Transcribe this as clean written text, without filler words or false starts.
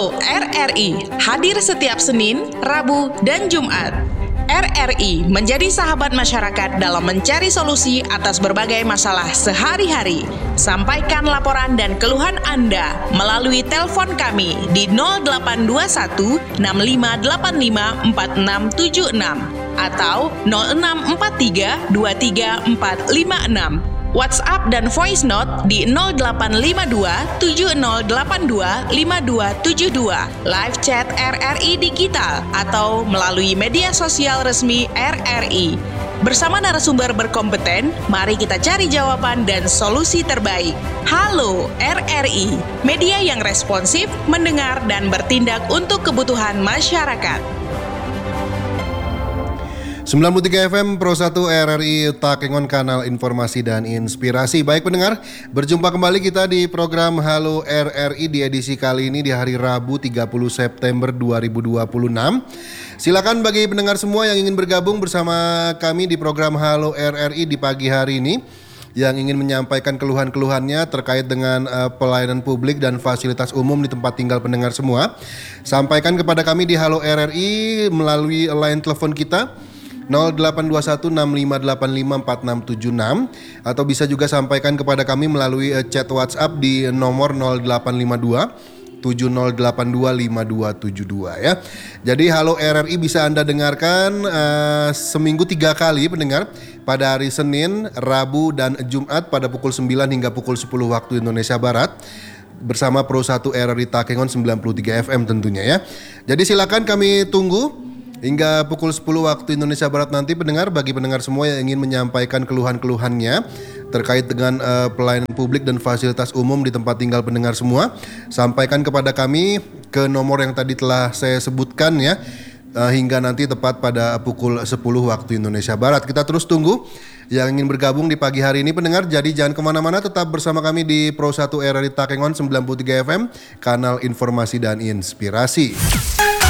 Halo RRI, hadir setiap Senin, Rabu, dan Jumat. RRI menjadi sahabat masyarakat dalam mencari solusi atas berbagai masalah sehari-hari. Sampaikan laporan dan keluhan Anda melalui telepon kami di 0821 6585 4676 atau 0643 23456. WhatsApp dan voice note di 0852 7082 5272, live chat RRI Digital atau melalui media sosial resmi RRI. Bersama narasumber berkompeten, mari kita cari jawaban dan solusi terbaik. Halo RRI, media yang responsif, mendengar dan bertindak untuk kebutuhan masyarakat. 93 FM Pro 1 RRI Takengon, kanal informasi dan inspirasi. Baik pendengar, berjumpa kembali kita di program Halo RRI di edisi kali ini di hari Rabu 30 September 2026. Silakan bagi pendengar semua yang ingin bergabung bersama kami di program Halo RRI di pagi hari ini, yang ingin menyampaikan keluhan-keluhannya terkait dengan pelayanan publik dan fasilitas umum di tempat tinggal pendengar semua. Sampaikan kepada kami di Halo RRI melalui line telepon kita 0821 6585 4676, atau bisa juga sampaikan kepada kami melalui chat WhatsApp di nomor 0852 7082 5272 ya. Jadi Halo RRI bisa Anda dengarkan seminggu 3 kali pendengar, pada hari Senin, Rabu, dan Jumat pada pukul 9 hingga pukul 10 waktu Indonesia Barat bersama Pro 1 RRI Takengon 93 FM tentunya ya. Jadi silakan kami tunggu hingga pukul 10 waktu Indonesia Barat nanti pendengar. Bagi pendengar semua yang ingin menyampaikan keluhan-keluhannya terkait dengan pelayanan publik dan fasilitas umum di tempat tinggal pendengar semua, sampaikan kepada kami ke nomor yang tadi telah saya sebutkan ya, hingga nanti tepat pada pukul 10 waktu Indonesia Barat. Kita terus tunggu yang ingin bergabung di pagi hari ini pendengar. Jadi jangan kemana-mana, tetap bersama kami di Pro 1 RRI Takengon 93 FM, kanal informasi dan inspirasi.